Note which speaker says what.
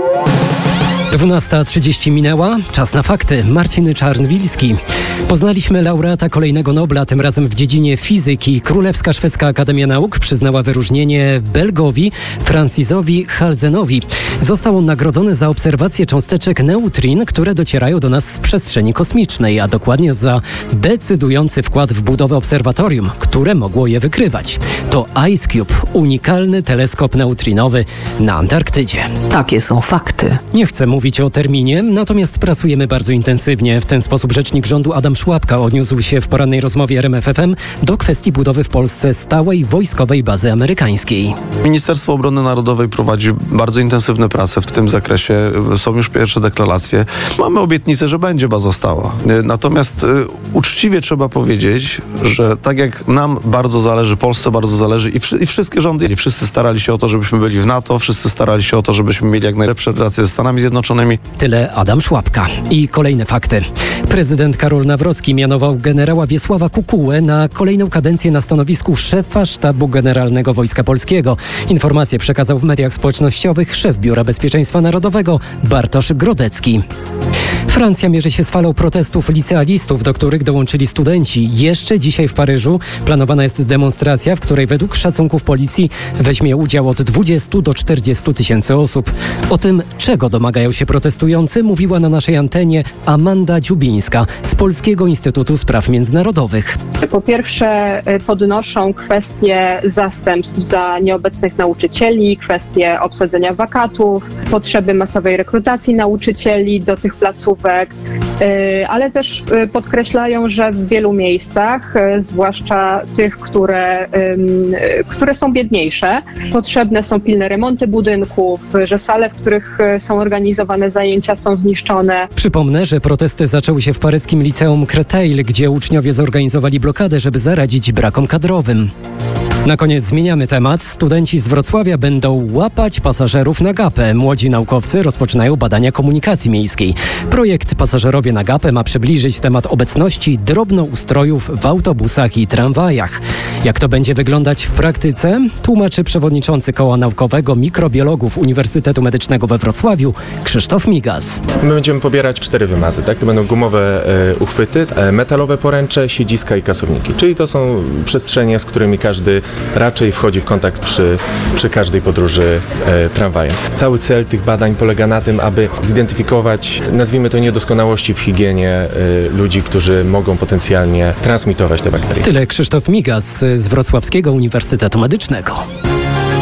Speaker 1: 12:30 minęła. Czas na fakty. Marcin Czarnwilski. Poznaliśmy laureata kolejnego Nobla, tym razem w dziedzinie fizyki. Królewska Szwedzka Akademia Nauk przyznała wyróżnienie Belgowi Francisowi Halsenowi. Został on nagrodzony za obserwację cząsteczek neutrin, które docierają do nas z przestrzeni kosmicznej, a dokładnie za decydujący wkład w budowę obserwatorium, które mogło je wykrywać. To IceCube, unikalny teleskop neutrinowy na Antarktydzie.
Speaker 2: Takie są fakty.
Speaker 1: Nie chcę mówić o terminie, natomiast pracujemy bardzo intensywnie. W ten sposób rzecznik rządu Adam Szłapka odniósł się w porannej rozmowie RMF FM do kwestii budowy w Polsce stałej wojskowej bazy amerykańskiej.
Speaker 3: Ministerstwo Obrony Narodowej prowadzi bardzo intensywne prace w tym zakresie. Są już pierwsze deklaracje. Mamy obietnicę, że będzie baza stała. Natomiast uczciwie trzeba powiedzieć, że tak jak nam bardzo zależy, Polsce bardzo zależy i wszystkie rządy, wszyscy starali się o to, żebyśmy byli w NATO, wszyscy starali się o to, żebyśmy mieli jak najlepsze relacje ze Stanami Zjednoczonymi.
Speaker 1: Tyle Adam Szłapka. I kolejne fakty. Prezydent Karol Nawrocki mianował generała Wiesława Kukułę na kolejną kadencję na stanowisku szefa Sztabu Generalnego Wojska Polskiego. Informację przekazał w mediach społecznościowych szef Biura Bezpieczeństwa Narodowego Bartosz Grodecki. Francja mierzy się z falą protestów licealistów, do których dołączyli studenci. Jeszcze dzisiaj w Paryżu planowana jest demonstracja, w której według szacunków policji weźmie udział od 20 do 40 tysięcy osób. O tym, czego domagają się protestujący, mówiła na naszej antenie Amanda Dziubińska z Polskiego Instytutu Spraw Międzynarodowych.
Speaker 4: Po pierwsze podnoszą kwestie zastępstw za nieobecnych nauczycieli, kwestie obsadzenia wakatów, potrzeby masowej rekrutacji nauczycieli do tych placówek, ale też podkreślają, że w wielu miejscach, zwłaszcza tych, które są biedniejsze, potrzebne są pilne remonty budynków, że sale, w których są organizowane zajęcia, są zniszczone.
Speaker 1: Przypomnę, że protesty zaczęły się w paryskim liceum Créteil, gdzie uczniowie zorganizowali blokadę, żeby zaradzić brakom kadrowym. Na koniec zmieniamy temat. Studenci z Wrocławia będą łapać pasażerów na gapę. Młodzi naukowcy rozpoczynają badania komunikacji miejskiej. Projekt Pasażerowie na gapę ma przybliżyć temat obecności drobnoustrojów w autobusach i tramwajach. Jak to będzie wyglądać w praktyce, tłumaczy przewodniczący Koła Naukowego Mikrobiologów Uniwersytetu Medycznego we Wrocławiu Krzysztof Migas.
Speaker 5: My będziemy pobierać 4 wymazy, tak? To będą gumowe uchwyty, metalowe poręcze, siedziska i kasowniki. Czyli to są przestrzenie, z którymi każdy raczej wchodzi w kontakt przy każdej podróży tramwajem. Cały cel tych badań polega na tym, aby zidentyfikować, nazwijmy to, niedoskonałości w higienie ludzi, którzy mogą potencjalnie transmitować te bakterie.
Speaker 1: Tyle Krzysztof Migas z Wrocławskiego Uniwersytetu Medycznego.